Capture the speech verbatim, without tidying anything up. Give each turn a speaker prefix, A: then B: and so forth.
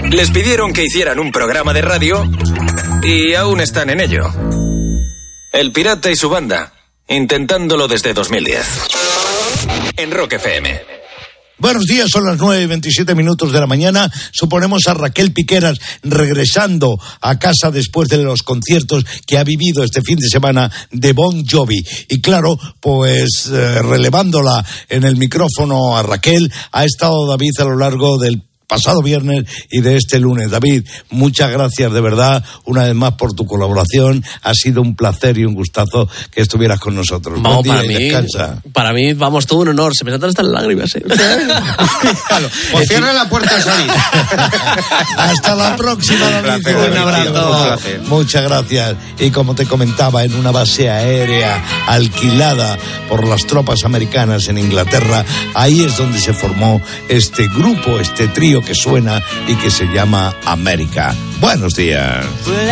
A: Les pidieron que hicieran un programa de radio y aún están en ello. El Pirata y su banda, intentándolo desde dos mil diez. En Rock F M.
B: Buenos días, son las nueve y veintisiete minutos de la mañana. Suponemos a Raquel Piqueras regresando a casa después de los conciertos que ha vivido este fin de semana de Bon Jovi. Y claro, pues eh, relevándola en el micrófono a Raquel, ha estado David a lo largo del pasado viernes y de este lunes. David, muchas gracias de verdad una vez más por tu colaboración. Ha sido un placer y un gustazo que estuvieras con nosotros.
C: Vamos,
B: Buen día
C: para
B: y
C: mí,
B: descansa.
C: Para mí, vamos, todo un honor. Se me saltan hasta las lágrimas. ¿eh?
D: Claro, pues cierra la puerta a salir.
B: Hasta la próxima, David.
D: Un, un abrazo.
B: Un Muchas gracias. Y como te comentaba, en una base aérea alquilada por las tropas americanas en Inglaterra, ahí es donde se formó este grupo, este trío que suena y que se llama América. Buenos días.